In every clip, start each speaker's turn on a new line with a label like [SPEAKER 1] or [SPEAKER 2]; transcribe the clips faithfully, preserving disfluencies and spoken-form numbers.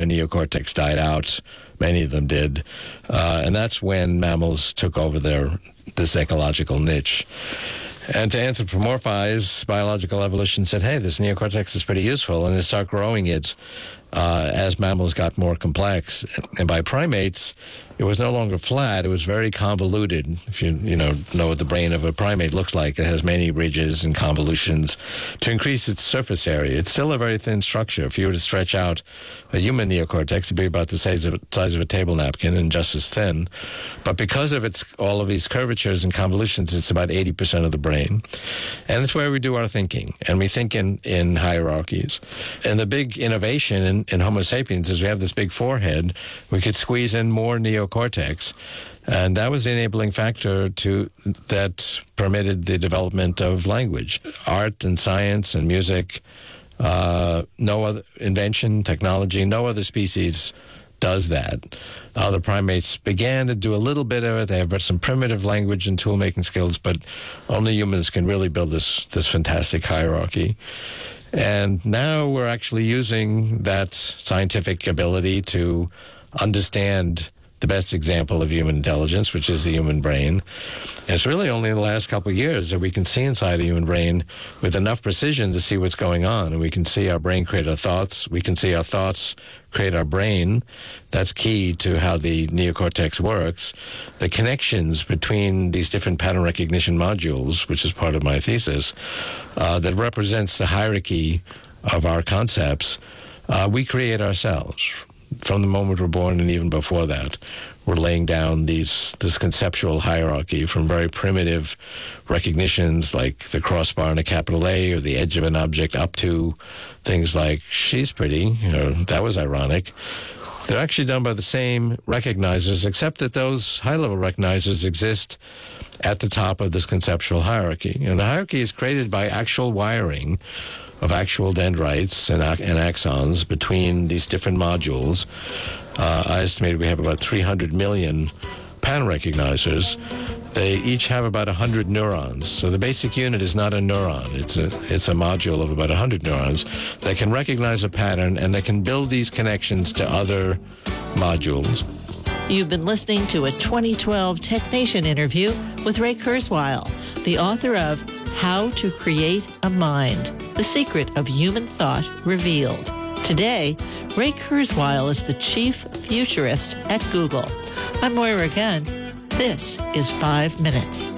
[SPEAKER 1] human neocortex died out. Many of them did. Uh, and that's when mammals took over their this ecological niche. And to anthropomorphize biological evolution said, hey, this neocortex is pretty useful, and they start growing it uh, as mammals got more complex. And by primates, it was no longer flat, it was very convoluted. If you you know know what the brain of a primate looks like, it has many ridges and convolutions to increase its surface area. It's still a very thin structure. If you were to stretch out a human neocortex, it'd be about the size of, size of a table napkin and just as thin. But because of its all of these curvatures and convolutions, it's about eighty percent of the brain. And it's where we do our thinking. And we think in, in hierarchies. And the big innovation in, in Homo sapiens is we have this big forehead. We could squeeze in more neocortex. And that was the enabling factor to that permitted the development of language. Art and science and music, uh, no other invention, technology, no other species does that. Other primates began to do a little bit of it. They have some primitive language and tool-making skills, but only humans can really build this, this fantastic hierarchy. And now we're actually using that scientific ability to understand the best example of human intelligence, which is the human brain. And it's really only in the last couple of years that we can see inside a human brain with enough precision to see what's going on. And we can see our brain create our thoughts. We can see our thoughts create our brain. That's key to how the neocortex works. The connections between these different pattern recognition modules, which is part of my thesis, uh, that represents the hierarchy of our concepts, uh, we create ourselves. From the moment we're born and even before that, we're laying down these this conceptual hierarchy from very primitive recognitions like the crossbar and a capital A or the edge of an object up to things like, she's pretty, you know, that was ironic. They're actually done by the same recognizers, except that those high-level recognizers exist at the top of this conceptual hierarchy. And the hierarchy is created by actual wiring of actual dendrites and, and axons between these different modules. Uh, I estimate we have about three hundred million pattern recognizers. They each have about one hundred neurons. So the basic unit is not a neuron. It's a, it's a module of about one hundred neurons that can recognize a pattern and that can build these connections to other modules.
[SPEAKER 2] You've been listening to a twenty twelve TechNation interview with Ray Kurzweil, the author of How to Create a Mind, The Secret of Human Thought Revealed. Today, Ray Kurzweil is the chief futurist at Google. I'm Moira Gunn. This is Five Minutes.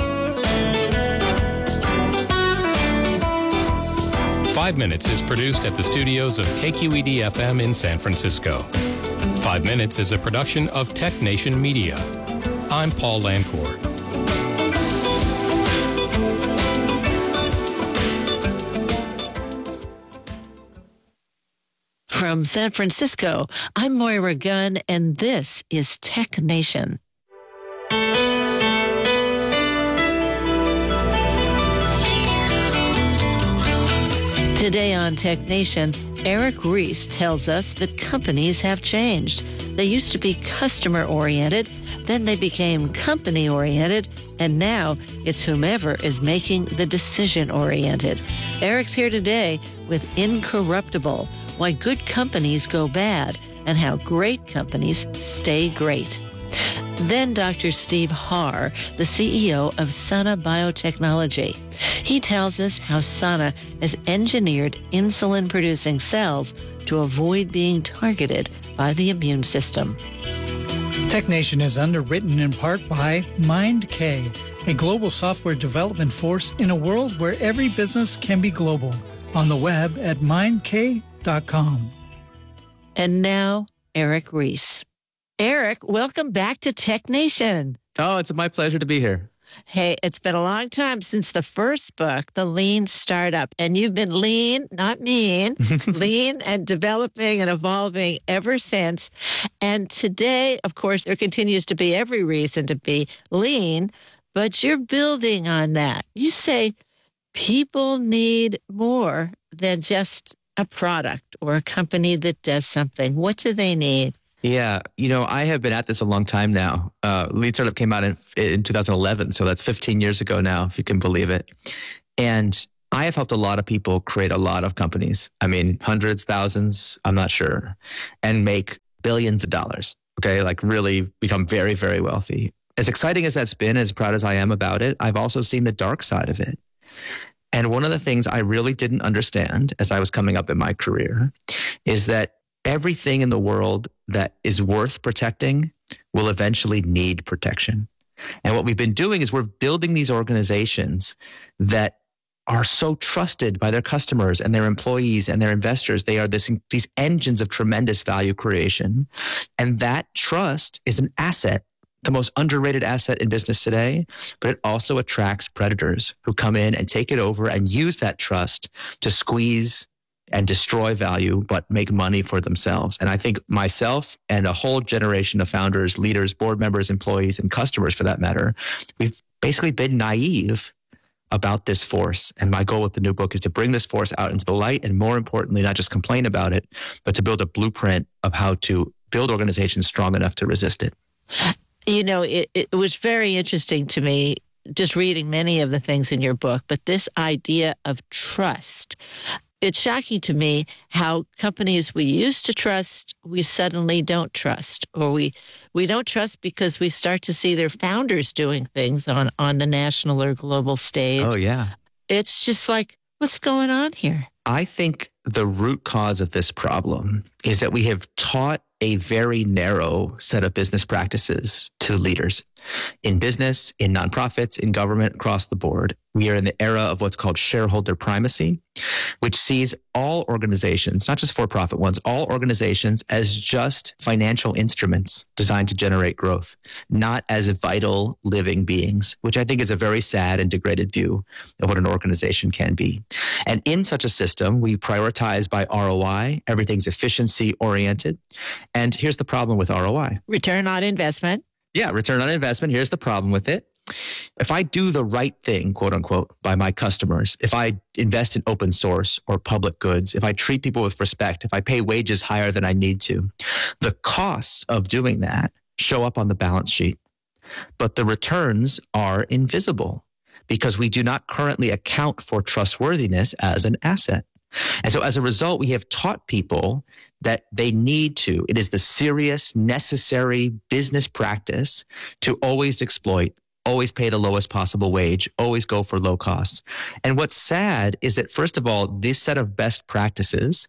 [SPEAKER 3] Five Minutes is produced at the studios of K Q E D F M in San Francisco. Five Minutes is a production of TechNation Media. I'm Paul Lancourt.
[SPEAKER 2] From San Francisco, I'm Moira Gunn, and this is TechNation. Today on TechNation, Eric Ries tells us that companies have changed. They used to be customer-oriented, then they became company-oriented, and now it's whomever is making the decision-oriented. Eric's here today with Incorruptible, Why Good Companies Go Bad and How Great Companies Stay Great. Then Doctor Steve Harr, the C E O of Sana Biotechnology. He tells us how Sana has engineered insulin-producing cells to avoid being targeted by the immune system.
[SPEAKER 4] TechNation is underwritten in part by MindK, a global software development force in a world where every business can be global. On the web at mind k dot com.
[SPEAKER 2] And now, Eric Ries. Eric, welcome back to TechNation.
[SPEAKER 5] Oh, it's my pleasure to be here.
[SPEAKER 2] Hey, it's been a long time since the first book, The Lean Startup, and you've been lean, not mean, lean and developing and evolving ever since. And today, of course, there continues to be every reason to be lean, but you're building on that. You say people need more than just a product or a company that does something. What do they need?
[SPEAKER 5] Yeah, you know, I have been at this a long time now. Uh, Lean Startup came out in, in two thousand eleven, so that's fifteen years ago now, if you can believe it. And I have helped a lot of people create a lot of companies. I mean, hundreds, thousands, I'm not sure, and make billions of dollars. Okay. Like really become very, very wealthy. As exciting as that's been, as proud as I am about it, I've also seen the dark side of it. And one of the things I really didn't understand as I was coming up in my career is that everything in the world that is worth protecting will eventually need protection. And what we've been doing is we're building these organizations that are so trusted by their customers and their employees and their investors. They are this, these engines of tremendous value creation. And that trust is an asset, the most underrated asset in business today, but it also attracts predators who come in and take it over and use that trust to squeeze and destroy value, but make money for themselves. And I think myself and a whole generation of founders, leaders, board members, employees, and customers for that matter, we've basically been naive about this force. And my goal with the new book is to bring this force out into the light, and more importantly, not just complain about it, but to build a blueprint of how to build organizations strong enough to resist it.
[SPEAKER 2] You know, it, it was very interesting to me just reading many of the things in your book, but this idea of trust. It's shocking to me how companies we used to trust, we suddenly don't trust, or we we don't trust because we start to see their founders doing things on, on the national or global stage.
[SPEAKER 5] Oh, yeah.
[SPEAKER 2] It's just like, what's going on here?
[SPEAKER 5] I think the root cause of this problem is that we have taught a very narrow set of business practices to leaders in business, in nonprofits, in government, across the board. We are in the era of what's called shareholder primacy, which sees all organizations, not just for-profit ones, all organizations as just financial instruments designed to generate growth, not as vital living beings, which I think is a very sad and degraded view of what an organization can be. And in such a system, we prioritize by R O I. Everything's efficiency oriented. And here's the problem with R O I.
[SPEAKER 2] Return on investment.
[SPEAKER 5] Yeah, return on investment. Here's the problem with it. If I do the right thing, quote unquote, by my customers, if I invest in open source or public goods, if I treat people with respect, if I pay wages higher than I need to, the costs of doing that show up on the balance sheet. But the returns are invisible because we do not currently account for trustworthiness as an asset. And so as a result, we have taught people that they need to, it is the serious, necessary business practice to always exploit, always pay the lowest possible wage, always go for low costs. And what's sad is that, first of all, this set of best practices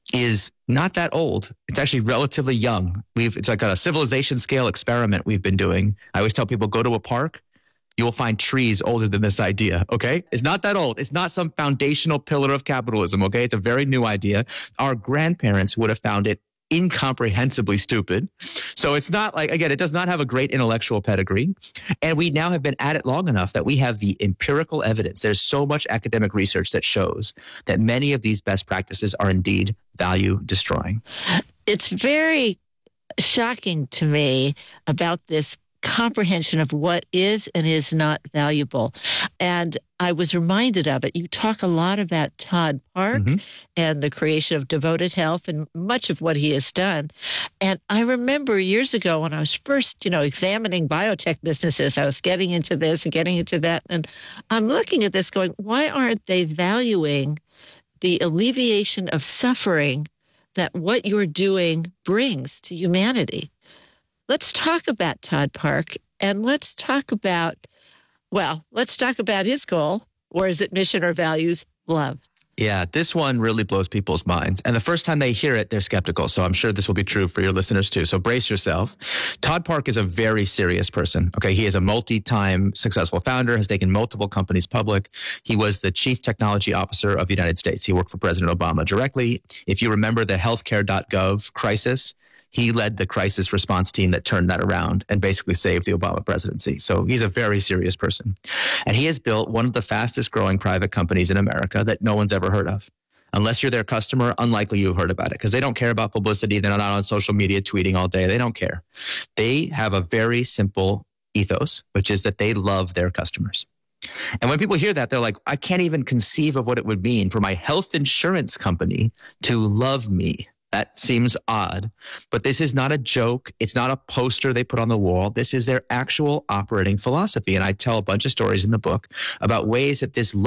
[SPEAKER 5] is not that old. It's actually relatively young. We've, it's like a civilization scale experiment we've been doing. I always tell people, go to a park, you will find trees older than this idea, okay? It's not that old. It's not some foundational pillar of capitalism, okay? It's a very new idea. Our grandparents would have found it incomprehensibly stupid. So it's not like, again, it does not have a great intellectual pedigree. And we now have been at it long enough that we have the empirical evidence. There's so much academic research that shows that many of these best practices are indeed value destroying.
[SPEAKER 2] It's very shocking to me about this comprehension of what is and is not valuable. And I was reminded of it. You talk a lot about Todd Park mm-hmm. and the creation of Devoted Health and much of what he has done. And I remember years ago when I was first, you know, examining biotech businesses, I was getting into this and getting into that. And I'm looking at this going, why aren't they valuing the alleviation of suffering that what you're doing brings to humanity? Let's talk about Todd Park, and let's talk about, well, let's talk about his goal, or is it mission or values? Love.
[SPEAKER 5] Yeah, this one really blows people's minds. And the first time they hear it, they're skeptical. So I'm sure this will be true for your listeners too. So brace yourself. Todd Park is a very serious person. Okay, he is a multi-time successful founder, has taken multiple companies public. He was the chief technology officer of the United States. He worked for President Obama directly. If you remember the healthcare dot gov crisis, he led the crisis response team that turned that around and basically saved the Obama presidency. So he's a very serious person. And he has built one of the fastest growing private companies in America that no one's ever heard of. Unless you're their customer, unlikely you've heard about it because they don't care about publicity. They're not on social media tweeting all day. They don't care. They have a very simple ethos, which is that they love their customers. And when people hear that, they're like, I can't even conceive of what it would mean for my health insurance company to love me. That seems odd, but this is not a joke. It's not a poster they put on the wall. This is their actual operating philosophy. And I tell a bunch of stories in the book about ways that this love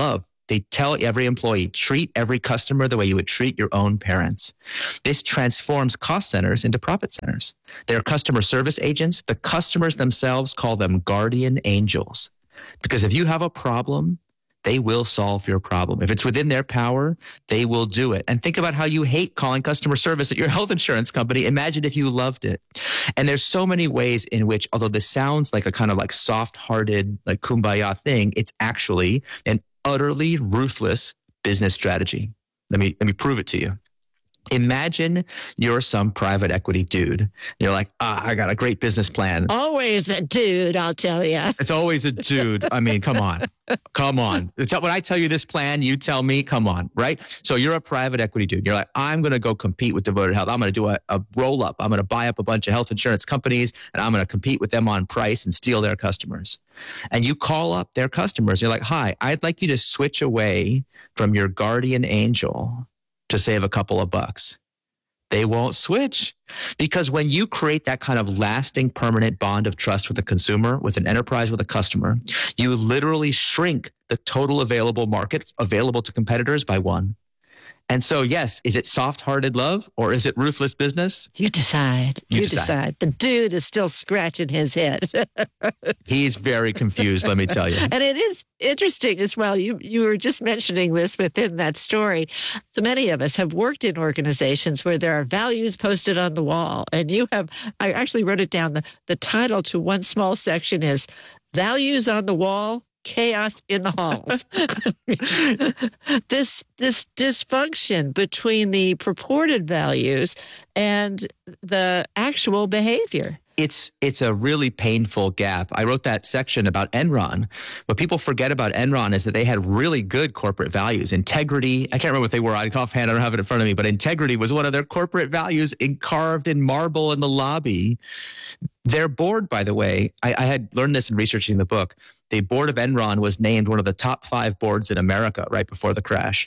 [SPEAKER 5] They tell every employee, treat every customer the way you would treat your own parents. This transforms cost centers into profit centers. They're customer service agents. The customers themselves call them guardian angels. Because if you have a problem, they will solve your problem. If it's within their power, they will do it. And think about how you hate calling customer service at your health insurance company. Imagine if you loved it. And there's so many ways in which, although this sounds like a kind of like soft-hearted, like kumbaya thing, it's actually an utterly ruthless business strategy. Let me, let me prove it to you. Imagine you're some private equity dude. You're like, ah, I got a great business plan.
[SPEAKER 2] Always a dude, I'll tell you.
[SPEAKER 5] It's always a dude. I mean, come on. Come on. When I tell you this plan, you tell me, come on, right? So you're a private equity dude. You're like, I'm going to go compete with Devoted Health. I'm going to do a, a roll up. I'm going to buy up a bunch of health insurance companies and I'm going to compete with them on price and steal their customers. And you call up their customers. You're like, hi, I'd like you to switch away from your guardian angel to save a couple of bucks. They won't switch, because when you create that kind of lasting, permanent bond of trust with a consumer, with an enterprise, with a customer, you literally shrink the total available market available to competitors by one. And so, yes, is it soft-hearted love or is it ruthless business?
[SPEAKER 2] You decide.
[SPEAKER 5] You
[SPEAKER 2] You,
[SPEAKER 5] decide.
[SPEAKER 2] decide. The dude is still scratching his head.
[SPEAKER 5] He's very confused, let me tell you.
[SPEAKER 2] And it is interesting as well. You you were just mentioning this within that story. So many of us have worked in organizations where there are values posted on the wall. And you have, I actually wrote it down. The, the title to one small section is Values on the Wall, Chaos in the Halls. this this dysfunction between the purported values and the actual behavior.
[SPEAKER 5] It's it's a really painful gap. I wrote that section about Enron. What people forget about Enron is that they had really good corporate values. Integrity, I can't remember what they were. I offhand, I don't have it in front of me, but integrity was one of their corporate values carved in marble in the lobby. Their board, by the way, I, I had learned this in researching the book. The board of Enron was named one of the top five boards in America right before the crash.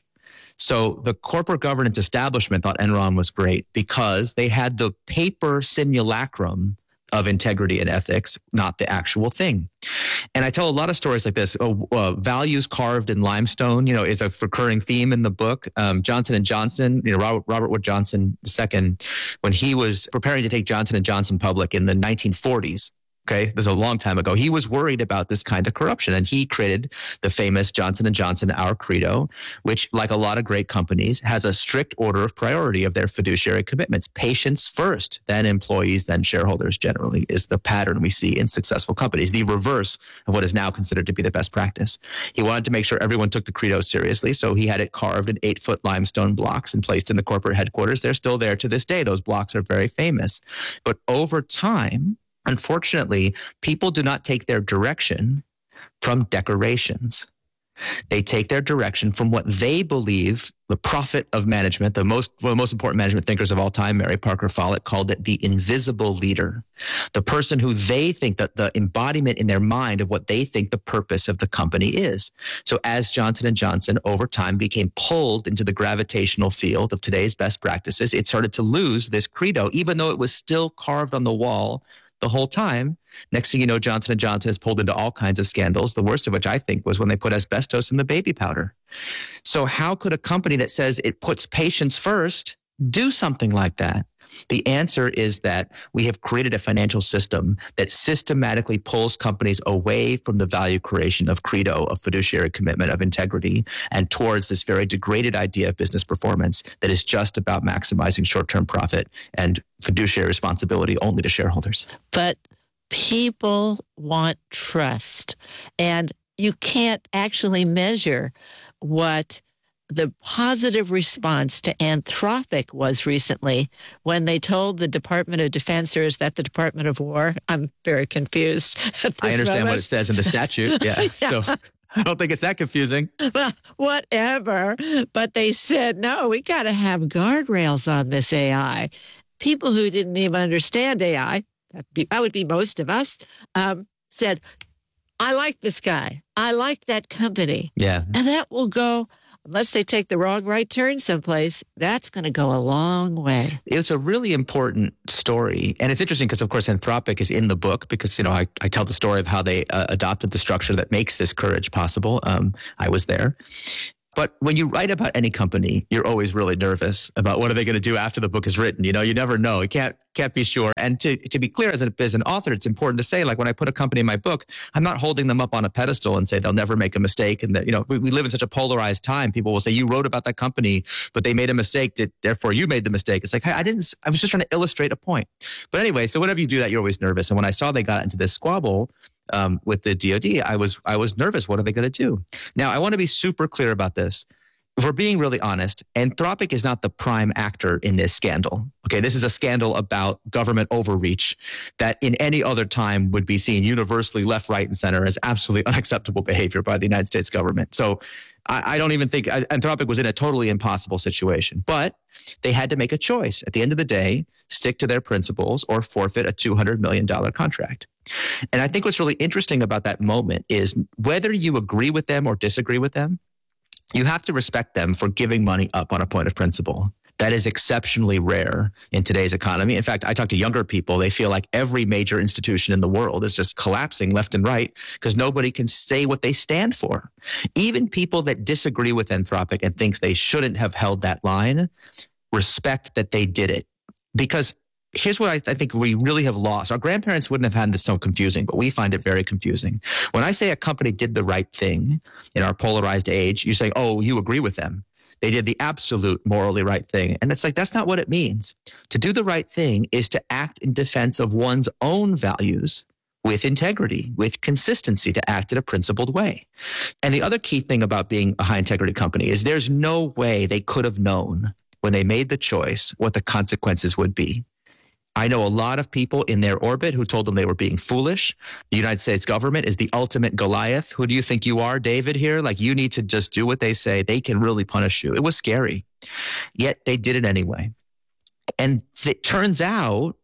[SPEAKER 5] So the corporate governance establishment thought Enron was great because they had the paper simulacrum of integrity and ethics, not the actual thing. And I tell a lot of stories like this. Oh, uh, values carved in limestone, you know, is a recurring theme in the book. Um, Johnson and Johnson, you know, Robert, Robert Wood Johnson the second, when he was preparing to take Johnson and Johnson public in the nineteen forties, okay, this is a long time ago, he was worried about this kind of corruption. And he created the famous Johnson and Johnson Our Credo, which, like a lot of great companies, has a strict order of priority of their fiduciary commitments. Patients first, then employees, then shareholders generally is the pattern we see in successful companies, the reverse of what is now considered to be the best practice. He wanted to make sure everyone took the credo seriously, so he had it carved in eight-foot limestone blocks and placed in the corporate headquarters. They're still there to this day. Those blocks are very famous. But over time, unfortunately, people do not take their direction from decorations. They take their direction from what they believe the prophet of management, the most, one of the most important management thinkers of all time, Mary Parker Follett, called it the invisible leader. The person who they think that the embodiment in their mind of what they think the purpose of the company is. So as Johnson and Johnson over time became pulled into the gravitational field of today's best practices, it started to lose this credo, even though it was still carved on the wall the whole time. Next thing you know, Johnson and Johnson is pulled into all kinds of scandals, the worst of which I think was when they put asbestos in the baby powder. So how could a company that says it puts patients first do something like that? The answer is that we have created a financial system that systematically pulls companies away from the value creation of credo, of fiduciary commitment, of integrity, and towards this very degraded idea of business performance that is just about maximizing short-term profit and fiduciary responsibility only to shareholders.
[SPEAKER 2] But people want trust, and you can't actually measure what the positive response to Anthropic was recently when they told the Department of Defense, or is that the Department of War? I'm very confused. At this
[SPEAKER 5] I understand
[SPEAKER 2] moment.
[SPEAKER 5] what it says in the statute. Yeah.
[SPEAKER 2] Yeah.
[SPEAKER 5] So I don't think it's that confusing.
[SPEAKER 2] Well, whatever. But they said, no, we got to have guardrails on this A I. People who didn't even understand A I, that'd be, that would be most of us, um, said, I like this guy. I like that company.
[SPEAKER 5] Yeah.
[SPEAKER 2] And that will go unless they take the wrong right turn someplace, that's going to go a long way.
[SPEAKER 5] It's a really important story. And it's interesting because, of course, Anthropic is in the book because, you know, I, I tell the story of how they uh, adopted the structure that makes this courage possible. Um, I was there. But when you write about any company, you're always really nervous about what are they going to do after the book is written. You know, you never know. You can't can't be sure. And to to be clear, as, a, as an author, it's important to say, like, when I put a company in my book, I'm not holding them up on a pedestal and say they'll never make a mistake. And that, you know, we, we live in such a polarized time. People will say, you wrote about that company, but they made a mistake. Did, therefore, you made the mistake. It's like, hey, I didn't. I was just trying to illustrate a point. But anyway, so whenever you do that, you're always nervous. And when I saw they got into this squabble um, with the D O D, I was I was nervous. What are they going to do? Now, I want to be super clear about this. If we're being really honest, Anthropic is not the prime actor in this scandal. Okay, this is a scandal about government overreach that in any other time would be seen universally left, right, and center as absolutely unacceptable behavior by the United States government. So I, I don't even think Anthropic was in a totally impossible situation, but they had to make a choice. At the end of the day, stick to their principles or forfeit a two hundred million dollars contract. And I think what's really interesting about that moment is whether you agree with them or disagree with them, you have to respect them for giving money up on a point of principle. That is exceptionally rare in today's economy. In fact, I talk to younger people. They feel like every major institution in the world is just collapsing left and right because nobody can say what they stand for. Even people that disagree with Anthropic and thinks they shouldn't have held that line respect that they did it. Because here's what I, th- I think we really have lost. Our grandparents wouldn't have had this so confusing, but we find it very confusing. When I say a company did the right thing in our polarized age, you say, oh, you agree with them. They did the absolute morally right thing. And it's like, that's not what it means. To do the right thing is to act in defense of one's own values with integrity, with consistency, to act in a principled way. And the other key thing about being a high integrity company is there's no way they could have known when they made the choice what the consequences would be. I know a lot of people in their orbit who told them they were being foolish. The United States government is the ultimate Goliath. Who do you think you are, David, here? Like, you need to just do what they say. They can really punish you. It was scary. Yet they did it anyway. And it turns out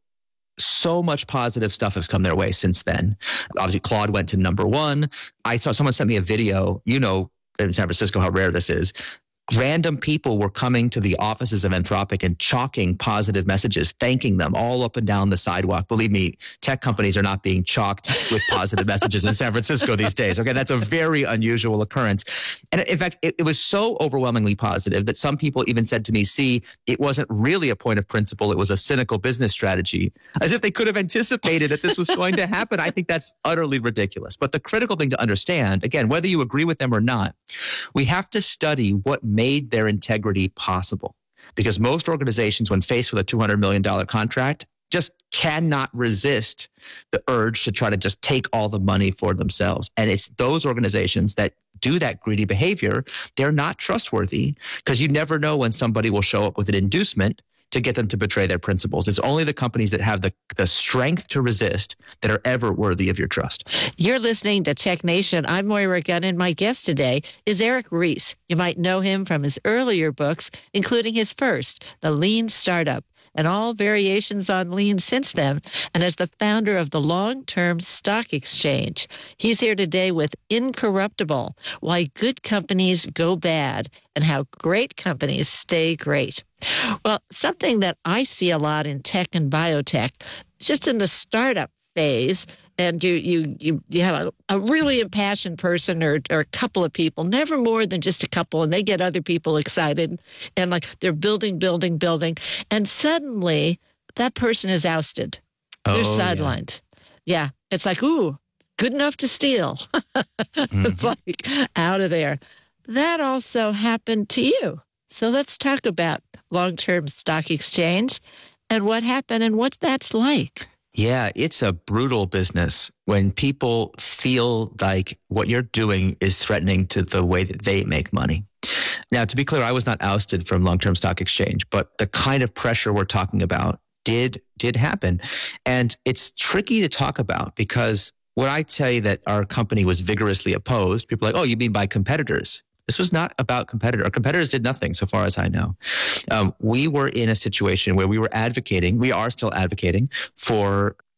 [SPEAKER 5] so much positive stuff has come their way since then. Obviously, Claude went to number one. I saw someone sent me a video, you know, in San Francisco, how rare this is. Random people were coming to the offices of Anthropic and chalking positive messages, thanking them all up and down the sidewalk. Believe me, tech companies are not being chalked with positive messages in San Francisco these days. Okay, that's a very unusual occurrence. And in fact, it, it was so overwhelmingly positive that some people even said to me, see, it wasn't really a point of principle. It was a cynical business strategy, as if they could have anticipated that this was going to happen. I think that's utterly ridiculous. But the critical thing to understand, again, whether you agree with them or not, we have to study what made their integrity possible. Because most organizations, when faced with a two hundred million dollars contract, just cannot resist the urge to try to just take all the money for themselves. And it's those organizations that do that greedy behavior, they're not trustworthy because you never know when somebody will show up with an inducement to get them to betray their principles. It's only the companies that have the, the strength to resist that are ever worthy of your trust.
[SPEAKER 2] You're listening to Tech Nation. I'm Moira Gunn, and my guest today is Eric Ries. You might know him from his earlier books, including his first, The Lean Startup, and all variations on lean since then, and as the founder of the Long-Term Stock Exchange. He's here today with Incorruptible, Why Good Companies Go Bad and How Great Companies Stay Great. Well, something that I see a lot in tech and biotech, just in the startup phase, and you you you, you have a, a really impassioned person or, or a couple of people, never more than just a couple, and they get other people excited, and like they're building, building, building, and suddenly that person is ousted. Oh, they're sidelined. Yeah. yeah. It's like, ooh, good enough to steal. mm-hmm. It's like out of there. That also happened to you. So let's talk about Long-Term Stock Exchange and what happened and what that's like.
[SPEAKER 5] Yeah, it's a brutal business when people feel like what you're doing is threatening to the way that they make money. Now, to be clear, I was not ousted from Long-Term Stock Exchange, but the kind of pressure we're talking about did did happen. And it's tricky to talk about because when I say that our company was vigorously opposed, people are like, oh, you mean by competitors? This was not about competitor. Our competitors did nothing, so far as I know. Um, we were in a situation where we were advocating, we are still advocating for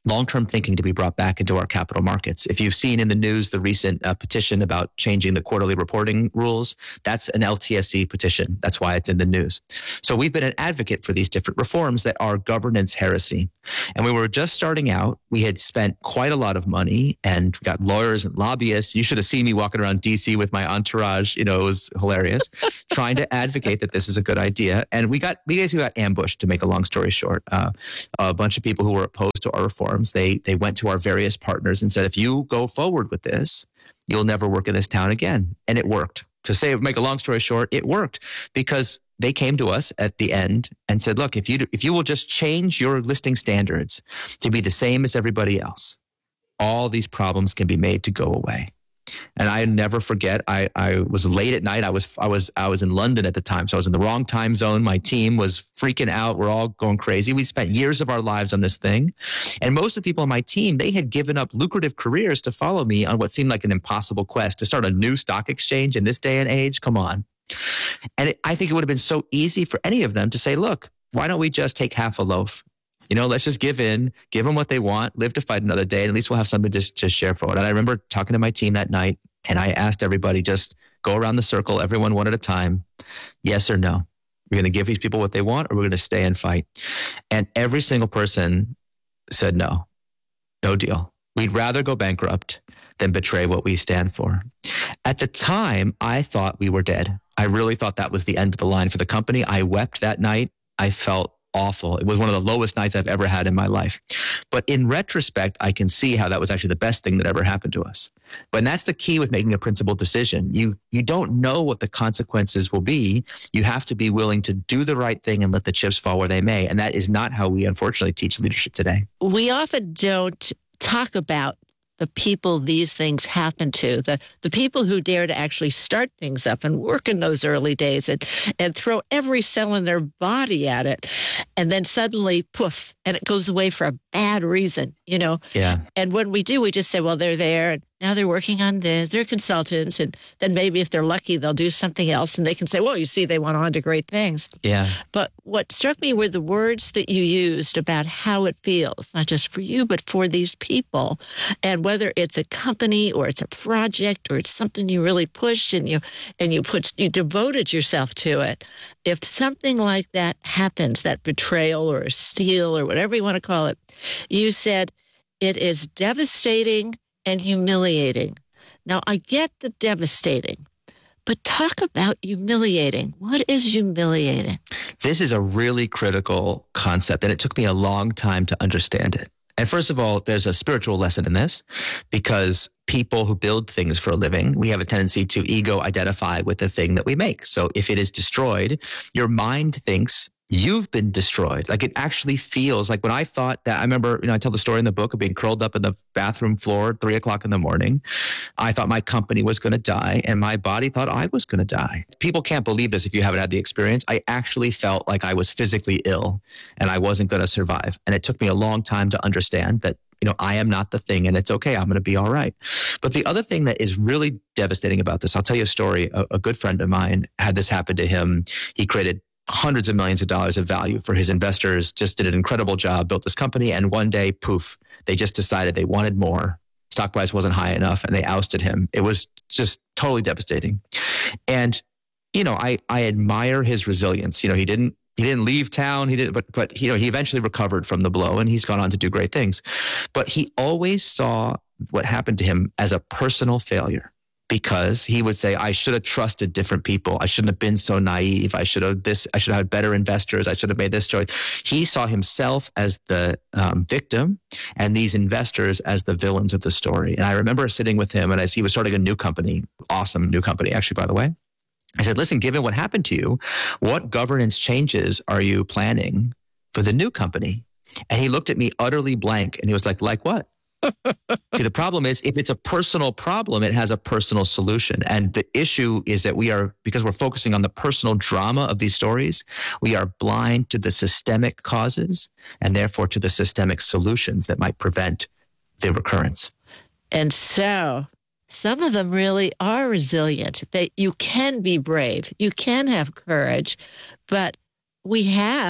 [SPEAKER 5] long-term thinking to be brought back into our capital markets. If you've seen in the news the recent uh, petition about changing the quarterly reporting rules, that's an L T S E petition. That's why it's in the news. So we've been an advocate for these different reforms that are governance heresy. And we were just starting out. We had spent quite a lot of money and got lawyers and lobbyists. You should have seen me walking around D C with my entourage. You know, it was hilarious, trying to advocate that this is a good idea. And we got, we basically got ambushed, to make a long story short. Uh, a bunch of people who were opposed to our reform. They they went to our various partners and said, if you go forward with this, you'll never work in this town again. And it worked. To say, make a long story short, it worked because they came to us at the end and said, look, if you if you will just change your listing standards to be the same as everybody else, all these problems can be made to go away. And I never forget, I, I was late at night. I was I was I was in London at the time, so I was in the wrong time zone. My team was freaking out. We're all going crazy. We spent years of our lives on this thing. And most of the people on my team, they had given up lucrative careers to follow me on what seemed like an impossible quest to start a new stock exchange in this day and age. Come on. And it, I think it would have been so easy for any of them to say, look, why don't we just take half a loaf? You know, let's just give in, give them what they want, live to fight another day, and at least we'll have something to just share for it. And I remember talking to my team that night, and I asked everybody, just go around the circle, everyone one at a time, yes or no. We're going to give these people what they want, or we're going to stay and fight. And every single person said no, no deal. We'd rather go bankrupt than betray what we stand for. At the time, I thought we were dead. I really thought that was the end of the line for the company. I wept that night. I felt awful. It was one of the lowest nights I've ever had in my life. But in retrospect, I can see how that was actually the best thing that ever happened to us. But that's the key with making a principled decision. You you don't know what the consequences will be. You have to be willing to do the right thing and let the chips fall where they may. And that is not how we unfortunately teach leadership today.
[SPEAKER 2] We often don't talk about the people these things happen to, the the people who dare to actually start things up and work in those early days and, and throw every cell in their body at it. And then suddenly, poof, and it goes away for a bad reason, you know?
[SPEAKER 5] Yeah.
[SPEAKER 2] And when we do, we just say, well, they're there, and now they're working on this, they're consultants, and then maybe if they're lucky, they'll do something else, and they can say, well, you see, they went on to great things.
[SPEAKER 5] Yeah.
[SPEAKER 2] But what struck me were the words that you used about how it feels, not just for you, but for these people. And whether it's a company or it's a project or it's something you really pushed and you and you put you devoted yourself to it. If something like that happens, that betrayal or steal or whatever you want to call it, you said it is devastating and humiliating. Now, I get the devastating, but talk about humiliating. What is humiliating?
[SPEAKER 5] This is a really critical concept, and it took me a long time to understand it. And first of all, there's a spiritual lesson in this, because people who build things for a living, we have a tendency to ego identify with the thing that we make. So if it is destroyed, your mind thinks you've been destroyed. Like, it actually feels like when I thought that, I remember, you know, I tell the story in the book of being curled up in the bathroom floor at three o'clock in the morning. I thought my company was going to die and my body thought I was going to die. People can't believe this if you haven't had the experience. I actually felt like I was physically ill and I wasn't going to survive. And it took me a long time to understand that, you know, I am not the thing and it's okay. I'm going to be all right. But the other thing that is really devastating about this, I'll tell you a story. A, a good friend of mine had this happen to him. He created hundreds of millions of dollars of value for his investors, just did an incredible job, built this company. And one day, poof, they just decided they wanted more. Stock price wasn't high enough and they ousted him. It was just totally devastating. And, you know, I, I admire his resilience. You know, he didn't, he didn't leave town. He didn't, but, but, you know, he eventually recovered from the blow and he's gone on to do great things. But he always saw what happened to him as a personal failure. Because he would say, I should have trusted different people. I shouldn't have been so naive. I should have this. I should have had better investors. I should have made this choice. He saw himself as the um, victim and these investors as the villains of the story. And I remember sitting with him, and as he was starting a new company, awesome new company, actually, by the way, I said, listen, given what happened to you, what governance changes are you planning for the new company? And he looked at me utterly blank, and he was like, like what? See, the problem is if it's a personal problem, it has a personal solution. And the issue is that we are, because we're focusing on the personal drama of these stories, we are blind to the systemic causes and therefore to the systemic solutions that might prevent the recurrence.
[SPEAKER 2] And so some of them really are resilient. That you can be brave, you can have courage, but we have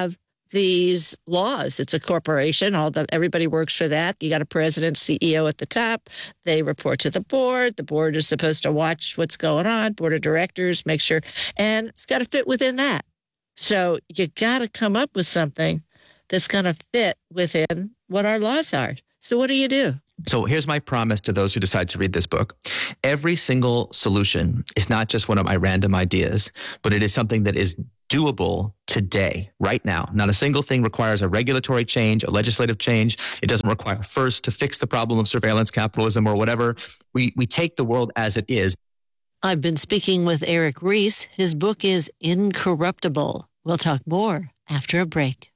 [SPEAKER 2] these laws. It's a corporation. All the everybody works for that. You got a president, C E O at the top. They report to the board. The board is supposed to watch what's going on. Board of directors, make sure, and it's got to fit within that. So you got to come up with something that's going to fit within what our laws are. So what do you do?
[SPEAKER 5] So here's my promise to those who decide to read this book. Every single solution is not just one of my random ideas, but it is something that is doable today, right now. Not a single thing requires a regulatory change, a legislative change. It doesn't require first to fix the problem of surveillance capitalism or whatever. We, we take the world as it is.
[SPEAKER 2] I've been speaking with Eric Ries. His book is Incorruptible. We'll talk more after a break.